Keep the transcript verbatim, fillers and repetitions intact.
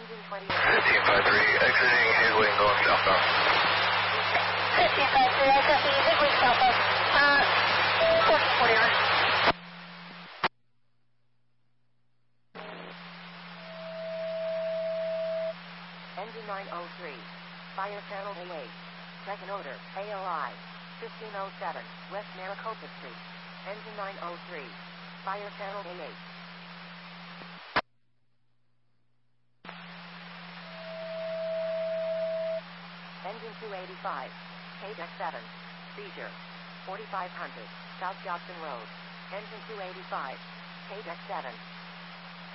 Engine twenty-eight. fifteen five three, exiting Hazelwing, going southbound. fifteen five three, exiting Hazelwing, southbound. Uh, fourteen forty-nine. Engine nine oh three, fire channel A eight. Second order, A O I, fifteen oh seven, West Maricopa Street. Engine nine oh three, fire channel A eight. Engine two eighty-five, K D E C seven, seizure, forty-five hundred, South Johnson Road. Engine two eighty-five, K D E C seven.